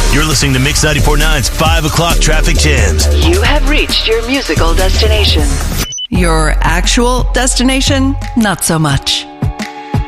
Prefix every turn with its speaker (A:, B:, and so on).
A: You're listening to Mix 94.9's 5 o'clock traffic jams.
B: You have reached your musical destination. Your actual destination, not so much.